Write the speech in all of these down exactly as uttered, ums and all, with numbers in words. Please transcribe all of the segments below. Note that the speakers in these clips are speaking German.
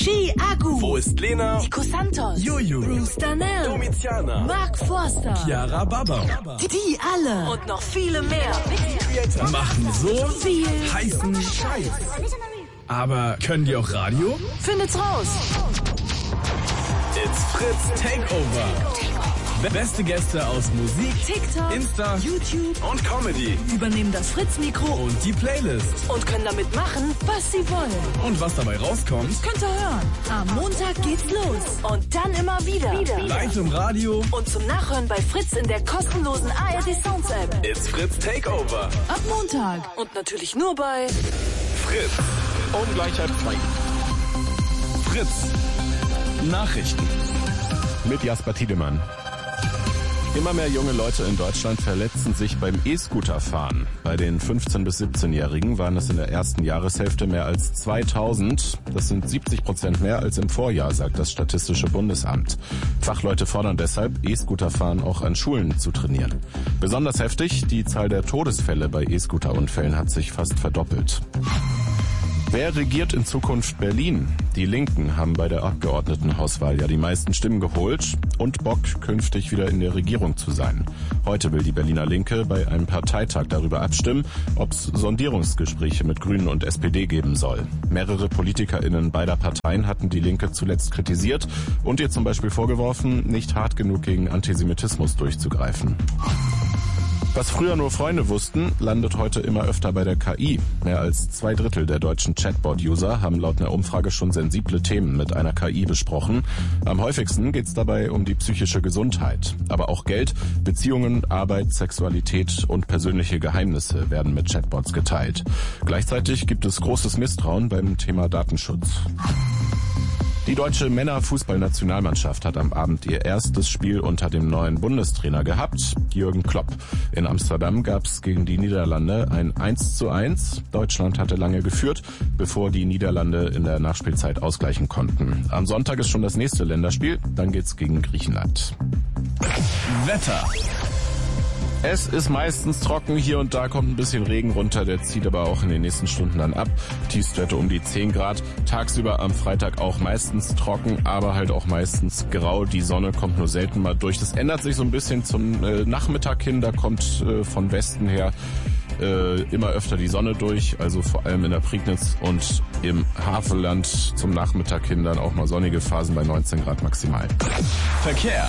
Chi Agu. Wo ist Lena? Nico Santos. Juju. Bruce Danell. Domiziana. Mark Forster. Chiara Baba. Die alle. Und noch viele mehr. Machen so Viel heißen Scheiß. Aber können die auch Radio? Findet's raus. It's Fritz Takeover. Beste Gäste aus Musik, TikTok, Insta, YouTube und Comedy übernehmen das Fritz-Mikro und die Playlist. und können damit machen, was sie wollen. Und was dabei rauskommt, Könnt ihr hören. Am Montag geht's los. Und dann immer wieder. live im Radio. Und zum Nachhören bei Fritz in der kostenlosen A R D Sounds App. It's Fritz Takeover. Ab Montag. Und natürlich nur bei Fritz. Um gleich halb zwei. Fritz. Nachrichten. Mit Jasper Tiedemann. Immer mehr junge Leute in Deutschland verletzen sich beim E-Scooter-Fahren. Bei den fünfzehn- bis siebzehn-Jährigen waren es in der ersten Jahreshälfte mehr als zweitausend. Das sind siebzig Prozent mehr als im Vorjahr, sagt das Statistische Bundesamt. Fachleute fordern deshalb, E-Scooter-Fahren auch an Schulen zu trainieren. Besonders heftig, die Zahl der Todesfälle bei E-Scooter-Unfällen hat sich fast verdoppelt. Wer regiert in Zukunft Berlin? Die Linken haben bei der Abgeordnetenhauswahl ja die meisten Stimmen geholt und Bock, künftig wieder in der Regierung zu sein. Heute will die Berliner Linke bei einem Parteitag darüber abstimmen, ob es Sondierungsgespräche mit Grünen und S P D geben soll. Mehrere PolitikerInnen beider Parteien hatten die Linke zuletzt kritisiert und ihr zum Beispiel vorgeworfen, nicht hart genug gegen Antisemitismus durchzugreifen. Was früher nur Freunde wussten, landet heute immer öfter bei der K I. Mehr als zwei Drittel der deutschen Chatbot-User haben laut einer Umfrage schon sensible Themen mit einer K I besprochen. Am häufigsten geht es dabei um die psychische Gesundheit. Aber auch Geld, Beziehungen, Arbeit, Sexualität und persönliche Geheimnisse werden mit Chatbots geteilt. Gleichzeitig gibt es großes Misstrauen beim Thema Datenschutz. Die deutsche Männerfußballnationalmannschaft hat am Abend ihr erstes Spiel unter dem neuen Bundestrainer gehabt, Jürgen Klopp. In Amsterdam gab es gegen die Niederlande ein eins zu eins. Deutschland hatte lange geführt, bevor die Niederlande in der Nachspielzeit ausgleichen konnten. Am Sonntag ist schon das nächste Länderspiel, dann geht's gegen Griechenland. Wetter. Es ist meistens trocken, hier und da kommt ein bisschen Regen runter, der zieht aber auch in den nächsten Stunden dann ab. Tiefstwerte um die zehn Grad, tagsüber am Freitag auch meistens trocken, aber halt auch meistens grau. Die Sonne kommt nur selten mal durch. Das ändert sich so ein bisschen zum äh, Nachmittag hin, da kommt äh, von Westen her äh, immer öfter die Sonne durch, also vor allem in der Prignitz und im Havelland zum Nachmittag hin dann auch mal sonnige Phasen bei neunzehn Grad maximal. Verkehr.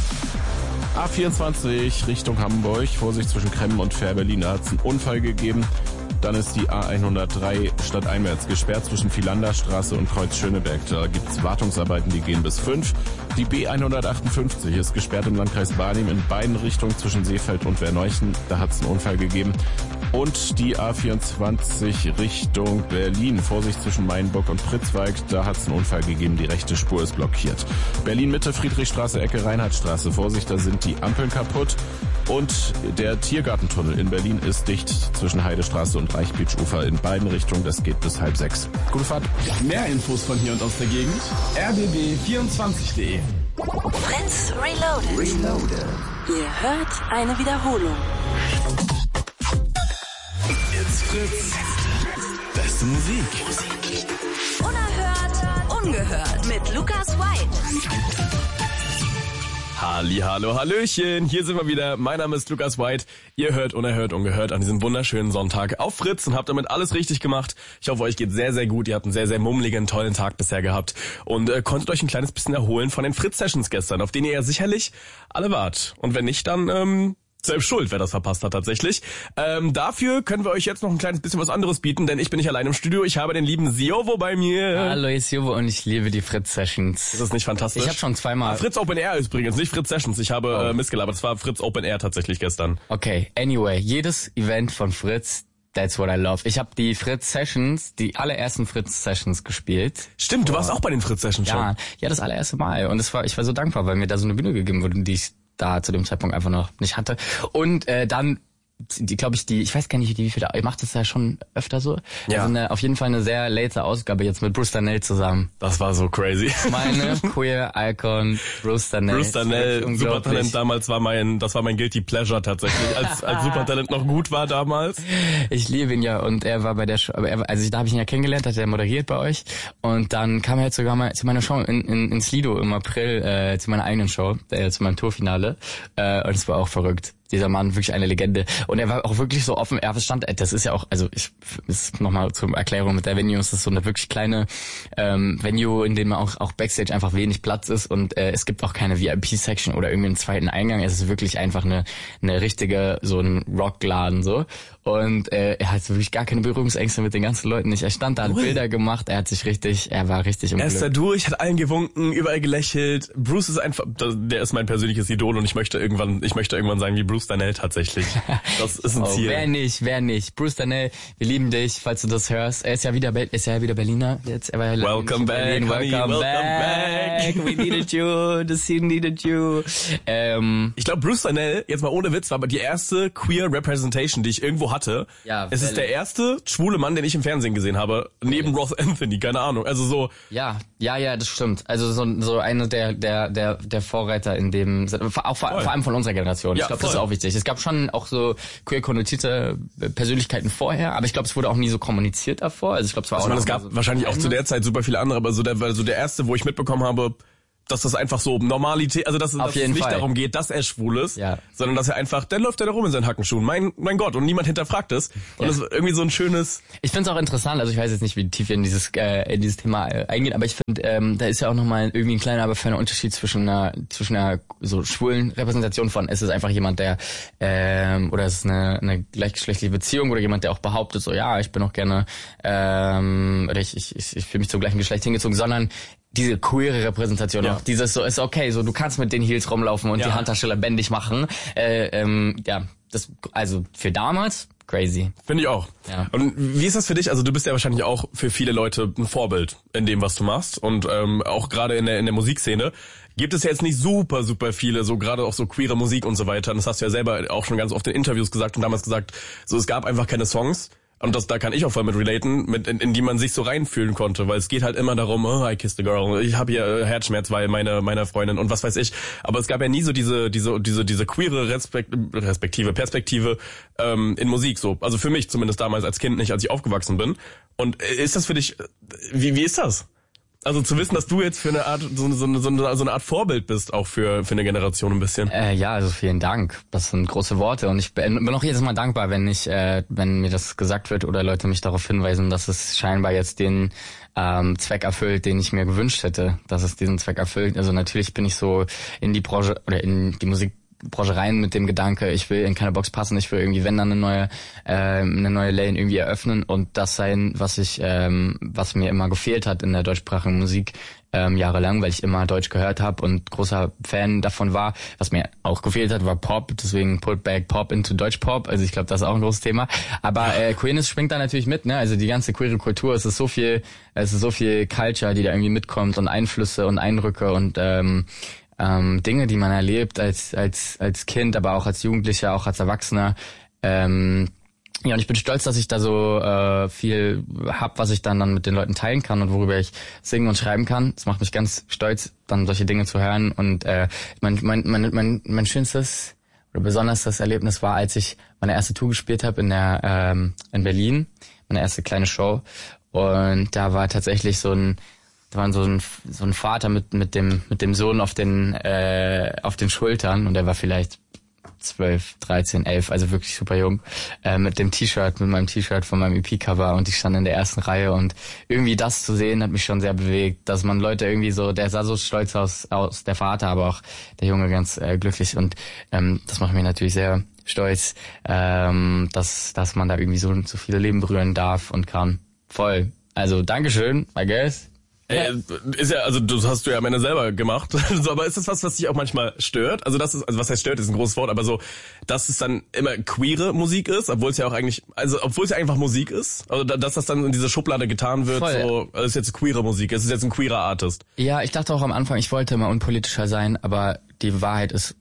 A vierundzwanzig Richtung Hamburg, Vorsicht zwischen Kremmen und Fähr-Berlin, da hat es einen Unfall gegeben. Dann ist die A hundertdrei stadteinwärts gesperrt zwischen Philanderstraße und Kreuz Schöneberg. Da gibt's Wartungsarbeiten, die gehen bis fünf. Die B hundertachtundfünfzig ist gesperrt im Landkreis Barnim in beiden Richtungen zwischen Seefeld und Werneuchen. Da hat es einen Unfall gegeben. Und die A vierundzwanzig Richtung Berlin, Vorsicht zwischen Mainburg und Pritzwalk, da hat es einen Unfall gegeben, die rechte Spur ist blockiert. Berlin-Mitte, Friedrichstraße, Ecke Reinhardtstraße, Vorsicht, da sind die Ampeln kaputt. Und der Tiergartentunnel in Berlin ist dicht zwischen Heidestraße und Reichbeachufer in beiden Richtungen, das geht bis halb sechs. Gute Fahrt. Mehr Infos von hier und aus der Gegend. r b b vierundzwanzig punkt de. Fritz Reloaded. Reloaded. Ihr hört eine Wiederholung. It's Fritz. Beste Musik. Unerhört, ungehört mit Lukas White. Halli, hallo, hallöchen, hier sind wir wieder. Mein Name ist Lukas White. Ihr hört Unerhört, ungehört an diesem wunderschönen Sonntag auf Fritz und habt damit alles richtig gemacht. Ich hoffe, euch geht sehr, sehr gut. Ihr habt einen sehr, sehr mummeligen, tollen Tag bisher gehabt und äh, konntet euch ein kleines bisschen erholen von den Fritz-Sessions gestern, auf denen ihr ja sicherlich alle wart. Und wenn nicht, dann ähm, selbst schuld, wer das verpasst hat tatsächlich. Ähm, dafür können wir euch jetzt noch ein kleines bisschen was anderes bieten, denn ich bin nicht allein im Studio. Ich habe den lieben Siovo bei mir. Hallo, ich Siovo und ich liebe die Fritz-Sessions. Ist das nicht fantastisch? Ich habe schon zweimal... Ah, Fritz Open Air übrigens, nicht Fritz Sessions. Ich habe oh. äh, missgelabert. Das war Fritz Open Air tatsächlich gestern. Okay, anyway, jedes Event von Fritz, that's what I love. Ich habe die Fritz-Sessions, die allerersten Fritz-Sessions gespielt. Stimmt, du warst auch bei den Fritz-Sessions schon. Ja, ja, das allererste Mal. Und es war, ich war so dankbar, weil mir da so eine Bühne gegeben wurde, die ich da zu dem Zeitpunkt einfach noch nicht hatte. Und äh, dann die glaube ich, die, ich weiß gar nicht, wie viel, ihr macht das ja schon öfter so. Ja. Also eine, auf jeden Fall eine sehr late Ausgabe jetzt mit Bruce Darnell zusammen. Das war so crazy. Meine queer Icon, Bruce Darnell. Bruce Darnell, Supertalent damals war mein, das war mein Guilty Pleasure tatsächlich, als, als Supertalent noch gut war damals. Ich liebe ihn ja und er war bei der Show, aber er, also da habe ich ihn ja kennengelernt, hat er moderiert bei euch und dann kam er jetzt sogar mal zu meiner Show in, in, ins Lido im April, äh, zu meiner eigenen Show, äh, zu meinem Tourfinale äh, und es war auch verrückt. Dieser Mann, wirklich eine Legende. Und er war auch wirklich so offen, er stand, das ist ja auch, also ich, ist nochmal zur Erklärung mit der Venue, es ist so eine wirklich kleine ähm, Venue, in dem auch, auch Backstage einfach wenig Platz ist und äh, es gibt auch keine V I P-Section oder irgendwie einen zweiten Eingang. Es ist wirklich einfach eine eine richtige, so ein Rockladen so. Und äh, er hat wirklich gar keine Berührungsängste mit den ganzen Leuten nicht. Er stand da, hat Bilder gemacht, er hat sich richtig, er war richtig im Er ist Glück. da durch, hat allen gewunken, überall gelächelt. Bruce ist einfach, der ist mein persönliches Idol und ich möchte irgendwann, ich möchte irgendwann sein wie Bruce Darnell tatsächlich. Das ist ein Oh, Ziel. wer nicht, wer nicht. Bruce Darnell, wir lieben dich, falls du das hörst. Er ist ja wieder, ist ja wieder Berliner jetzt. Er war ja Welcome back, Berlin. honey, Welcome, welcome back. back. We needed you, the scene needed you. Ähm, Ich glaube, Bruce Darnell, jetzt mal ohne Witz, war aber die erste queer Representation, die ich irgendwo hatte. Ja, es ist Welle. der erste schwule Mann, den ich im Fernsehen gesehen habe, neben Ross Anthony, keine Ahnung. Also so, ja, ja, ja, das stimmt. Also so, so eine der, der, der, der Vorreiter in dem, auch vor, vor allem von unserer Generation. Ja, ich glaube, das ist voll. auch wichtig. Es gab schon auch so queer konnotierte Persönlichkeiten vorher, aber ich glaube, es wurde auch nie so kommuniziert davor. Also ich glaube, es war also auch man, noch es gab so wahrscheinlich auch zu der Zeit super viele andere, aber so der, war so der erste, wo ich mitbekommen habe, dass das einfach so Normalität, also dass, dass es jeden nicht Fall. darum geht, dass er schwul ist, Ja. sondern dass er einfach, dann läuft er da rum in seinen Hackenschuhen, mein mein Gott, und niemand hinterfragt es. Und Ja. das ist irgendwie so ein schönes, Ich finde es auch interessant, also ich weiß jetzt nicht, wie tief wir in dieses äh, in dieses Thema äh, eingehen, aber ich finde, ähm, da ist ja auch nochmal irgendwie ein kleiner, aber feiner Unterschied zwischen einer zwischen einer so schwulen Repräsentation von, es ist einfach jemand, der ähm, oder es ist eine, eine gleichgeschlechtliche Beziehung oder jemand, der auch behauptet, so ja, ich bin auch gerne ähm, oder ich ich ich, ich fühle mich zum gleichen Geschlecht hingezogen, sondern diese queere Repräsentation Ja. auch, dieses so ist okay, so du kannst mit den Heels rumlaufen und Ja. die Handtasche lebendig machen, äh, ähm, ja, das also für damals crazy. finde ich auch. Ja. Und wie ist das für dich? Also du bist ja wahrscheinlich auch für viele Leute ein Vorbild in dem, was du machst und ähm, auch gerade in der in der Musikszene. Gibt es ja jetzt nicht super, super viele, so gerade auch so queere Musik und so weiter. Und das hast du ja selber auch schon ganz oft in Interviews gesagt und damals gesagt, so es gab einfach keine Songs. Und das, da kann ich auch voll mit relaten, mit, in, in die man sich so reinfühlen konnte, weil es geht halt immer darum, oh, I kissed a girl, ich habe hier äh, Herzschmerz, weil meine meine Freundin und was weiß ich. Aber es gab ja nie so diese diese diese diese queere Respekt, respektive Perspektive ähm, in Musik so. Also für mich zumindest damals als Kind nicht, als ich aufgewachsen bin. Und äh, ist das für dich? Wie wie ist das? Also zu wissen, dass du jetzt für eine Art so, so, so, so eine Art Vorbild bist, auch für für eine Generation ein bisschen. Äh, ja, also vielen Dank. Das sind große Worte und ich bin bin auch jedes Mal dankbar, wenn ich, äh, wenn mir das gesagt wird oder Leute mich darauf hinweisen, dass es scheinbar jetzt den ähm, Zweck erfüllt, den ich mir gewünscht hätte, dass es diesen Zweck erfüllt. Also natürlich bin ich so in die Branche oder in die Musik Branche rein mit dem Gedanke, ich will in keine Box passen, ich will irgendwie, wenn dann eine neue, äh, eine neue Lane irgendwie eröffnen und das sein, was ich, ähm, was mir immer gefehlt hat in der deutschsprachigen Musik ähm, jahrelang, weil ich immer Deutsch gehört habe und großer Fan davon war. Was mir auch gefehlt hat, war Pop, deswegen Put Back Pop into Deutschpop. Also ich glaube, das ist auch ein großes Thema. Aber äh, Queerness schwingt da natürlich mit, ne? Also die ganze queere Kultur, es ist so viel, es ist so viel Culture, die da irgendwie mitkommt und Einflüsse und Eindrücke und ähm, ähm, Dinge, die man erlebt als als als Kind, aber auch als Jugendlicher, auch als Erwachsener. Ähm, ja, und ich bin stolz, dass ich da so äh, viel hab, was ich dann dann mit den Leuten teilen kann und worüber ich singen und schreiben kann. Das macht mich ganz stolz, dann solche Dinge zu hören. Und äh, mein mein mein mein, mein schönstes oder besonderstes Erlebnis war, als ich meine erste Tour gespielt habe in der ähm, in Berlin, meine erste kleine Show. Und da war tatsächlich so ein Da war so ein so ein Vater mit mit dem mit dem Sohn auf den äh, auf den Schultern und der war vielleicht zwölf, dreizehn, elf, also wirklich super jung, äh, mit dem T-Shirt, mit meinem T-Shirt von meinem E P-Cover und ich stand in der ersten Reihe und irgendwie das zu sehen hat mich schon sehr bewegt, dass man Leute irgendwie so, der sah so stolz aus, aus der Vater, aber auch der Junge ganz äh, glücklich und ähm, das macht mich natürlich sehr stolz, ähm, dass dass man da irgendwie so so viele Leben berühren darf und kann. Voll. Also Dankeschön, I guess. Äh, ist ja, also das hast du ja am Ende selber gemacht. so, aber ist das was, was dich auch manchmal stört? Also das ist, also was heißt stört, ist ein großes Wort, aber so, dass es dann immer queere Musik ist, obwohl es ja auch eigentlich, also obwohl es ja einfach Musik ist, also dass das dann in diese Schublade getan wird, Voll. so, es ist jetzt queere Musik, es ist jetzt ein queerer Artist. Ja, ich dachte auch am Anfang, ich wollte immer unpolitischer sein, aber die Wahrheit ist, es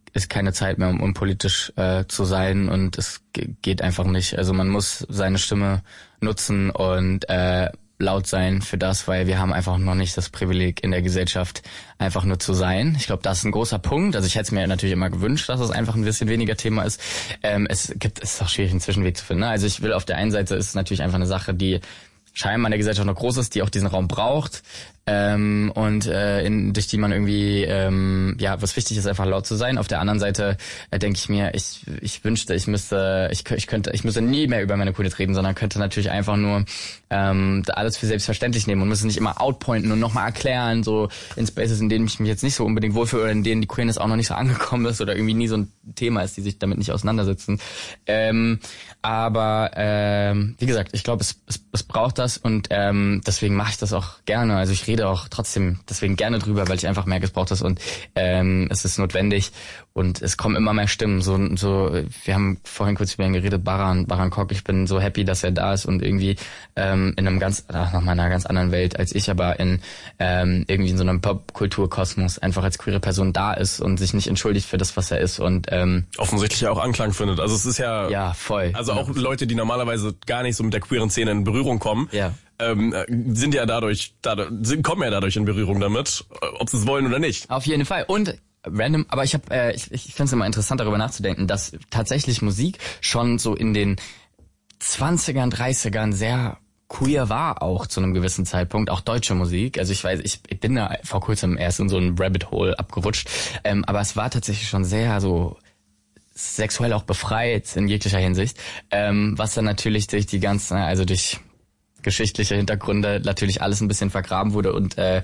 ist keine Zeit mehr, um unpolitisch äh, zu sein und es g- geht einfach nicht. Also man muss seine Stimme nutzen und äh, laut sein für das, weil wir haben einfach noch nicht das Privileg in der Gesellschaft, einfach nur zu sein. Ich glaube, das ist ein großer Punkt. Also ich hätte es mir natürlich immer gewünscht, dass es einfach ein bisschen weniger Thema ist. Ähm, es gibt, es ist auch schwierig, einen Zwischenweg zu finden. Ne? Also ich will auf der einen Seite, ist es natürlich einfach eine Sache, die scheinbar in der Gesellschaft noch groß ist, die auch diesen Raum braucht ähm, und äh, in, durch die man irgendwie, ähm, ja, was wichtig ist, einfach laut zu sein. Auf der anderen Seite äh, denke ich mir, ich ich wünschte, ich müsste, ich, ich könnte, ich müsste nie mehr über meine Queerness reden, sondern könnte natürlich einfach nur ähm, alles für selbstverständlich nehmen und müsste nicht immer outpointen und nochmal erklären, so in Spaces, in denen ich mich jetzt nicht so unbedingt wohlfühle oder in denen die Queerness auch noch nicht so angekommen ist oder irgendwie nie so ein Thema ist, die sich damit nicht auseinandersetzen. Ähm, aber ähm, wie gesagt, ich glaube, es, es, es braucht das und ähm, deswegen mache ich das auch gerne. Also ich rede auch trotzdem deswegen gerne drüber, weil ich einfach merke, es braucht das und ähm, es ist notwendig und es kommen immer mehr Stimmen. So, so, wir haben vorhin kurz über ihn geredet, Baran, Baran Kok. Ich bin so happy, dass er da ist und irgendwie ähm, in einem ganz, ach, noch mal einer ganz anderen Welt als ich, aber in ähm, irgendwie in so einem Popkulturkosmos einfach als queere Person da ist und sich nicht entschuldigt für das, was er ist und ähm, offensichtlich auch Anklang findet. Also es ist ja, ja voll. Also auch Leute, die normalerweise gar nicht so mit der queeren Szene in Berührung kommen, ja. ähm, sind ja dadurch, dadurch sind, kommen ja dadurch in Berührung damit, ob sie es wollen oder nicht. Auf jeden Fall. Und random, aber ich habe, äh, ich, ich finde es immer interessant, darüber nachzudenken, dass tatsächlich Musik schon so in den zwanzigern, dreißigern sehr queer war, auch zu einem gewissen Zeitpunkt, auch deutsche Musik. Also ich weiß, ich, ich bin da vor kurzem erst in so ein Rabbit Hole abgerutscht, ähm, aber es war tatsächlich schon sehr so sexuell auch befreit in jeglicher Hinsicht, ähm, was dann natürlich durch die ganzen, also durch geschichtliche Hintergründe natürlich alles ein bisschen vergraben wurde und äh,